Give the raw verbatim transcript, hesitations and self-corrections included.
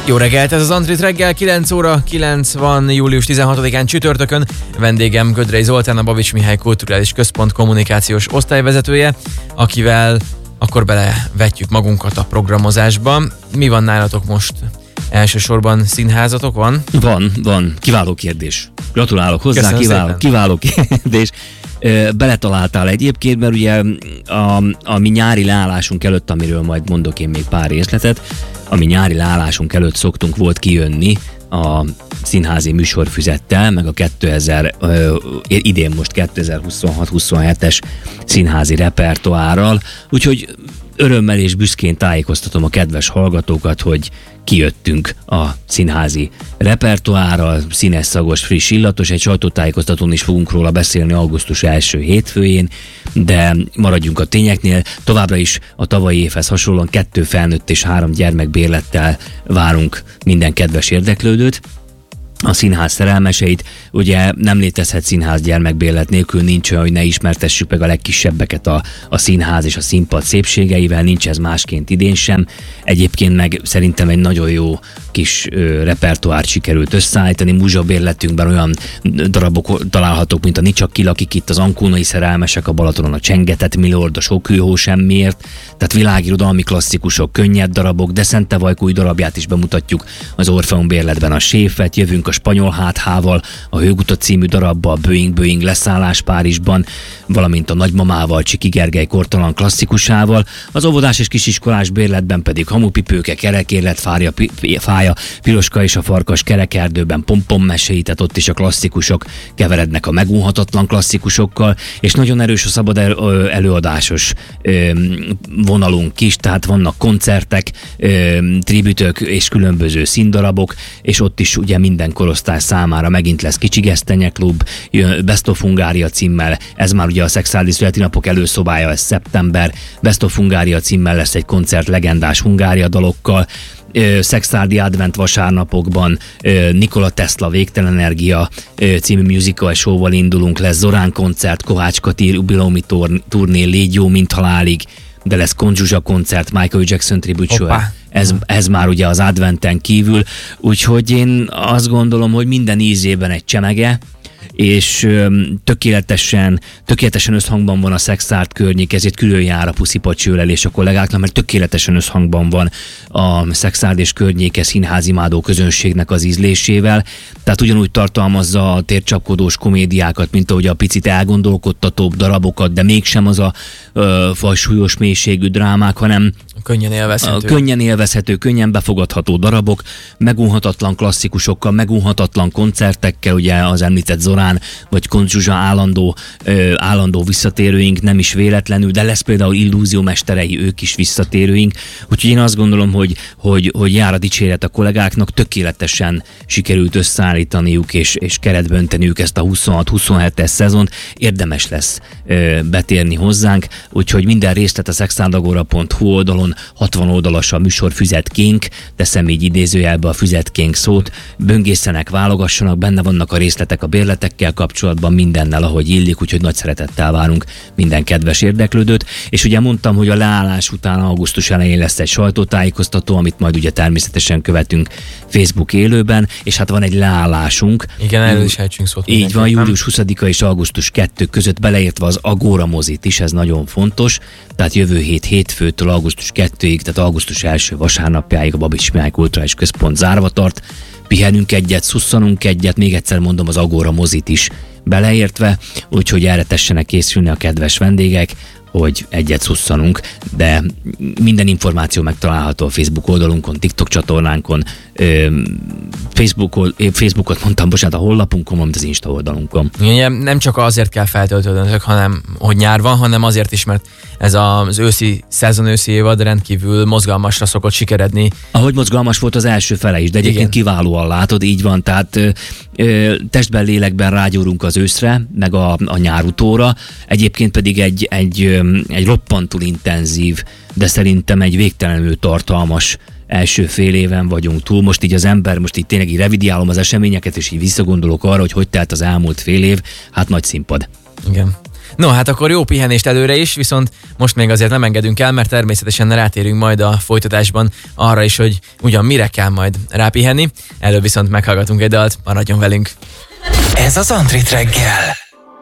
Jó reggelt, ez az Antrit reggel, kilenc óra kilenc van, július tizenhatodikán csütörtökön. Vendégem Gödrei Zoltán, a Babics Mihály Kulturális Központ kommunikációs osztályvezetője, akivel akkor belevetjük magunkat a programozásba. Mi van nálatok most? Elsősorban színházatok van? Van, van. Kiváló kérdés. Gratulálok hozzá, Köszönöm kiváló, szépen. kiváló kérdés. Beletaláltál egyébként, mert ugye a, a mi nyári leállásunk előtt, amiről majd mondok én még pár részletet, a mi nyári leállásunk előtt szoktunk volt kijönni a színházi műsorfüzettel, meg a kétezer, ö, idén most kétezer-huszonhat huszonhetes színházi repertoárral, úgyhogy örömmel és büszkén tájékoztatom a kedves hallgatókat, hogy kijöttünk a színházi repertoárral, színes, szagos, friss, illatos, egy sajtótájékoztatón is fogunk róla beszélni augusztus első hétfőjén, de maradjunk a tényeknél, továbbra is a tavalyi évhez hasonlóan kettő felnőtt és három gyermek bérlettel várunk minden kedves érdeklődőt. A színház szerelmeseit, ugye nem létezhet színház gyermekbérlet nélkül, nincs olyan, hogy ne ismertessük meg a legkisebbeket a, a színház és a színpad szépségeivel, nincs ez másként idén sem. Egyébként meg szerintem egy nagyon jó kis ö, repertoárt sikerült összeállítani. Múzsabérletünkben olyan darabok találhatók, mint a Nicsak kilakik itt, az Ankónai szerelmesek, a Balatonon a Csengetett Milord, a Sok hőhó semmiért, tehát világirodalmi klasszikusok, könnyed darabok, de Szente Vajkúj darabját is bemutatjuk az Orfeum bérletben, a Séfet, jövünk a Spanyol háthával, a Hőguta című darabbal, Boeing Boeing leszállás Párizsban, valamint a Nagymamával, Csiki Gergely kortalan klasszikusával, az óvodás és kisiskolás bérletben pedig Hamupipőke, Kerekérlet, Fája, Fája, Piroska és a Farkas Kerekerdőben Pompom mesei, tehát ott is a klasszikusok keverednek a megunhatatlan klasszikusokkal, és nagyon erős a szabad előadásos vonalunk is, tehát vannak koncertek, tribütök és különböző színdarabok, és ott is ugye minden korosztály számára megint lesz Kicsi Gesztenye Klub, Best of Hungária címmel, ez már ugye a Szexárdi Születi Napok előszobája, ez szeptember, Best of Hungária címmel lesz egy koncert legendás Hungária dalokkal, Szexárdi Advent vasárnapokban Nikola Tesla Végtelen Energia című musical showval indulunk, lesz Zorán koncert, Kovács Kati jubileumi turné, Légy jó, mint halálig, de lesz Konzsuzsa koncert, Michael Jackson tribute show. Ez, ez már ugye az adventen kívül, úgyhogy én azt gondolom, hogy minden ízében egy csemege, és öm, tökéletesen, tökéletesen összhangban van a Szexárd környék, ezért külön jár a puszipacsőlelés a kollégáknak, mert tökéletesen összhangban van a Szexárd és környéke színházimádó közönségnek az ízlésével, tehát ugyanúgy tartalmazza a tércsapkodós komédiákat, mint ahogy a picit elgondolkodtatóbb darabokat, de mégsem az a ö, fajsúlyos mélységű drámák, hanem Könnyen élvezhető. Könnyen élvezhető, könnyen befogadható darabok, megunhatatlan klasszikusokkal, megunhatatlan koncertekkel, ugye az említett Zorán vagy Konzsuzsa állandó, ö, állandó visszatérőink, nem is véletlenül, de lesz például Illúziómesterei, ők is visszatérőink, úgyhogy én azt gondolom, hogy, hogy, hogy jár a dicséret a kollégáknak, tökéletesen sikerült összeállítaniuk és, és keretbe önteniük ezt a huszonhat huszonhetes szezont, érdemes lesz ö, betérni hozzánk, úgyhogy minden részlet a szexárdagora pont hu oldalon, hatvan oldalas a műsor füzetkénk, teszem így idézőjelbe a füzetkénk szót, böngészenek, válogassanak, benne vannak a részletek a bérletekkel kapcsolatban, mindennel, ahogy illik, úgyhogy nagy szeretettel várunk minden kedves érdeklődőt, és ugye mondtam, hogy a leállás után augusztus elején lesz egy sajtótájékoztató, amit majd ugye természetesen követünk Facebook élőben, és hát van egy leállásunk. Igen, erről is ejtsünk szót. Így van, július huszadika és augusztus kettő között, beleértve az Agora mozit is, ez nagyon fontos, tehát jövő hét hétfőtől augusztus kettőig, tehát augusztus első vasárnapjáig a Babics Mihály Kulturális Központ zárva tart. Pihenünk egyet, szusszanunk egyet, még egyszer mondom, az Agora mozit is beleértve, úgyhogy erre tessenek készülni a kedves vendégek, hogy egyet szusszanunk, de minden információ megtalálható a Facebook oldalunkon, TikTok csatornánkon, Facebook, Facebookot mondtam, bocsánat, a honlapunkon, valamint az Insta oldalunkon. Igen, nem csak azért kell feltöltődnötök, hanem hogy nyár van, hanem azért is, mert ez az őszi szezon, őszi évad rendkívül mozgalmasra szokott sikeredni. Ahogy mozgalmas volt az első fele is, de egyébként igen, kiválóan látod, így van, tehát ö, ö, testben, lélekben rágyúrunk az őszre, meg a, a nyárutóra, egyébként pedig egy, egy, ö, egy roppantul intenzív, de szerintem egy végtelenül tartalmas első fél éven vagyunk túl. Most így az ember, most így tényleg így revidiálom az eseményeket, és így visszagondolok arra, hogy hogy telt az elmúlt fél év, hát nagy színpad. Igen. No, hát akkor jó pihenést előre is, viszont most még azért nem engedünk el, mert természetesen rátérünk majd a folytatásban arra is, hogy ugyan mire kell majd rápihenni. Előbb viszont meghallgatunk egy dalt, maradjon velünk. Ez az Antrit reggel.